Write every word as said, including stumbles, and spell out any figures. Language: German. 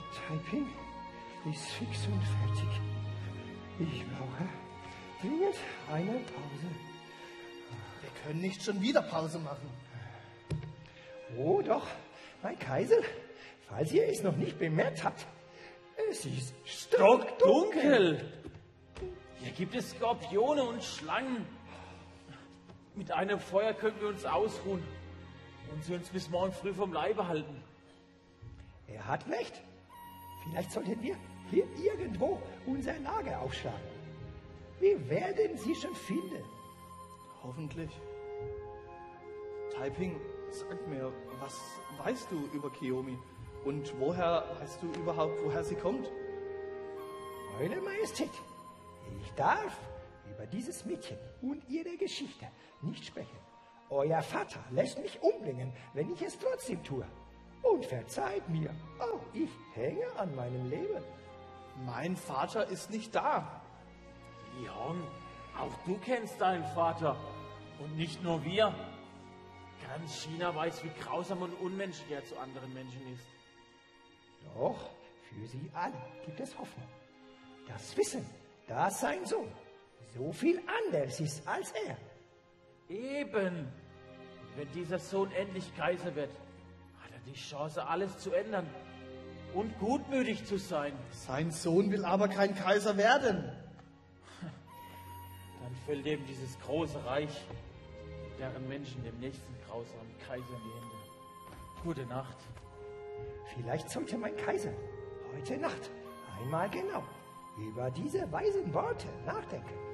Taiping ist fix und fertig. Ich brauche dringend eine Pause. Wir können nicht schon wieder Pause machen. Oh doch, mein Kaiser, falls ihr es noch nicht bemerkt habt, es ist stockdunkel. Hier gibt es Skorpione und Schlangen. Mit einem Feuer können wir uns ausruhen und sie uns bis morgen früh vom Leibe halten. Er hat recht. Vielleicht sollten wir hier irgendwo unser Lager aufschlagen. Wir werden sie schon finden. Hoffentlich. Taiping, sag mir, was weißt du über Kiyomi? Und woher weißt du überhaupt, woher sie kommt? Eure Majestät, ich darf über dieses Mädchen und ihre Geschichte nicht sprechen. Euer Vater lässt mich umbringen, wenn ich es trotzdem tue. Und verzeiht mir, auch ich hänge an meinem Leben. Mein Vater ist nicht da. Leon, auch du kennst deinen Vater. Und nicht nur wir. Ganz China weiß, wie grausam und unmenschlich er zu anderen Menschen ist. Doch für sie alle gibt es Hoffnung. Das Wissen, dass sein Sohn so viel anders ist als er. Eben. Wenn dieser Sohn endlich Kaiser wird, hat er die Chance, alles zu ändern und gutmütig zu sein. Sein Sohn will aber kein Kaiser werden. Dann fällt ihm dieses große Reich, deren Menschen dem nächsten grausamen Kaiser in die Hände. Gute Nacht. Vielleicht sollte mein Kaiser heute Nacht einmal genau über diese weisen Worte nachdenken.